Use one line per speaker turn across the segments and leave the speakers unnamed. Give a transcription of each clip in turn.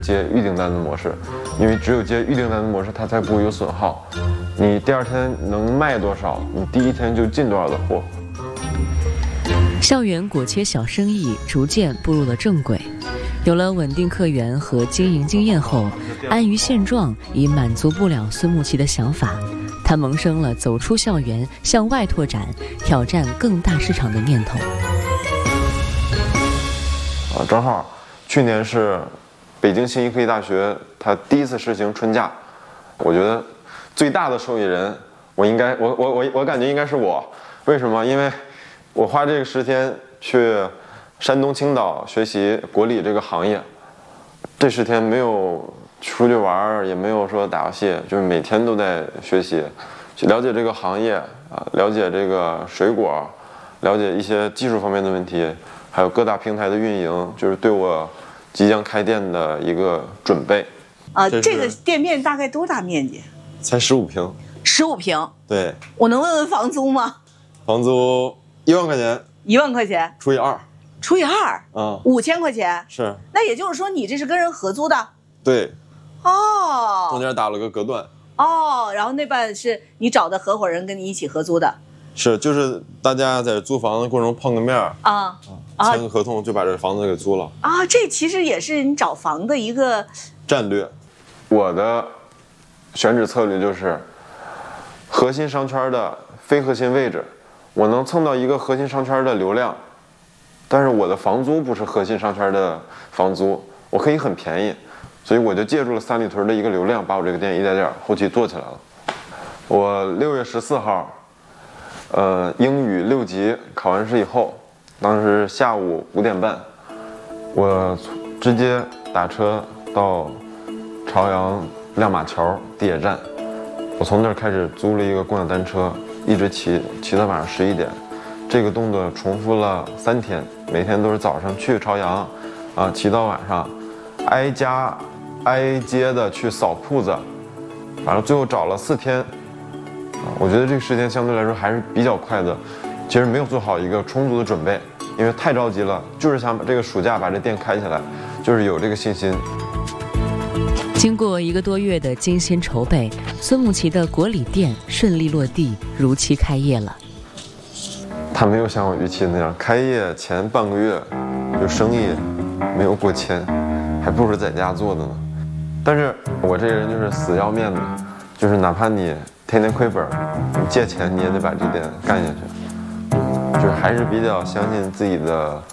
接预订单的模式，因为只有接预订单的模式，它才不会有损耗。你第二天能卖多少，你第一天就进多少的货。
校园果切小生意逐渐步入了正轨，有了稳定客源和经营经验后，安于现状已满足不了孙木奇的想法，他萌生了走出校园向外拓展、挑战更大市场的念头。
正好去年是北京信息科技大学它第一次实行春假，我觉得最大的受益人，我感觉应该是我。为什么？因为我花这个10天去山东青岛学习国理这个行业，这10天没有出去玩，也没有说打游戏，就是每天都在学习，去了解这个行业啊，了解这个水果，了解一些技术方面的问题，还有各大平台的运营，就是对我即将开店的一个准备。
这个店面大概多大面积？
才15平。
15平。
对。
我能问问房租吗？
房租1万块钱。
1万块钱
除以2。
除以2。5000块钱。
是。
那也就是说你这是跟人合租的？
对。
哦。
中间打了个隔断。
哦，然后那半是你找的合伙人跟你一起合租的？
是，就是大家在租房的过程中碰个面签个合同就把这房子给租了
啊。这其实也是你找房的一个
战略。我的选址策略就是核心商圈的非核心位置，我能蹭到一个核心商圈的流量，但是我的房租不是核心商圈的房租，我可以很便宜，所以我就借助了三里屯的一个流量，把我这个店一点点后期做起来了。我6月14号英语6级考完试以后，当时下午5点半，我直接打车到朝阳亮马桥地铁站，我从那儿开始租了一个共享单车，一直骑到晚上11点。这个动作重复了3天，每天都是早上去朝阳，骑到晚上，挨家挨街的去扫铺子，反正最后找了4天。我觉得这个时间相对来说还是比较快的，其实没有做好一个充足的准备，因为太着急了，就是想把这个暑假把这店开起来，就是有这个信心。
经过1个多月的精心筹备，孙木奇的国理店顺利落地，如期开业了。
他没有像我预期的那样，开业前半个月就生意没有过千，还不如在家做的呢。但是我这个人就是死要面子，就是哪怕你天天亏本，你借钱你也得把这店干下去，就是还是比较相信自己的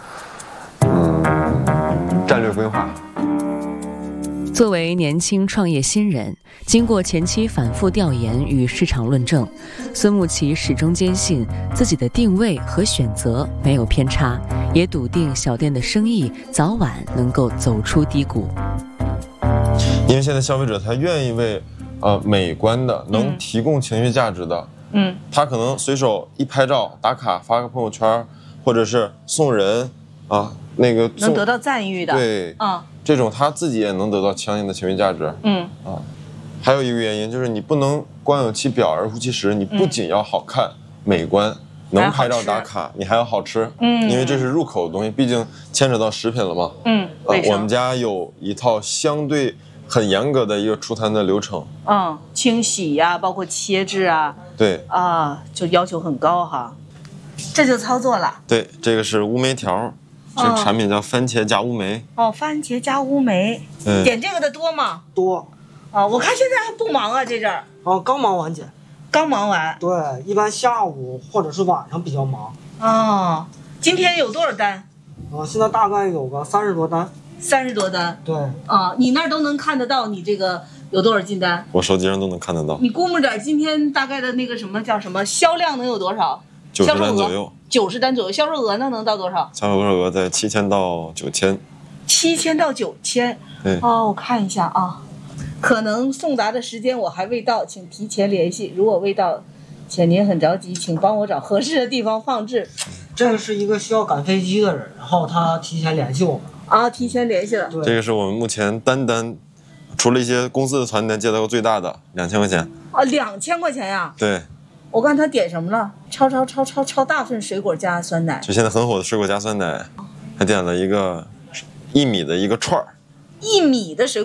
战略规划。
作为年轻创业新人，经过前期反复调研与市场论证，孙木奇始终坚信自己的定位和选择没有偏差，也笃定小店的生意早晚能够走出低谷。
因为现在消费者他愿意为美观的能提供情绪价值的，他可能随手一拍照打卡发个朋友圈，或者是送人那个
能得到赞誉的，
对，这种他自己也能得到相应的情绪价值，还有一个原因就是你不能光有其表而无其实，你不仅要好看美观能拍照打卡，你还要好吃，因为这是入口的东西，毕竟牵扯到食品了嘛，我们家有一套相对很严格的一个出摊的流程，
清洗呀，包括切制啊，
对
就要求很高哈。这就操作了。
对，这个是乌梅条，这个产品叫番茄加乌梅。
番茄加乌梅，点这个的多吗？
多。
我看现在还不忙啊，这阵儿。
刚忙完姐。
刚忙完。
对，一般下午或者是晚上比较忙。
今天有多少单？
现在大概有个30多单。
30多单。
对。
你那儿都能看得到你这个有多少进单？
我手机上都能看得到。
你估摸着今天大概的那个什么叫什么销量能有多少
？90单左右。
90单左右，销售额能到多少？
销售额在7000到9000。
7000到9000。
对。
我看一下啊，可能送达的时间我还未到，请提前联系。如果未到，且您很着急，请帮我找合适的地方放置。
这个是一个需要赶飞机的人，然后他提前联系我们。
提前联系了。
这个是我们目前单除了一些公司的团单接到过最大的2000块钱。
2000块钱呀？
对。
我看他点什么了？超大份水果加酸奶。
就现在很火的水果加酸奶，还点了一个1米的一个串儿。
1米的水果。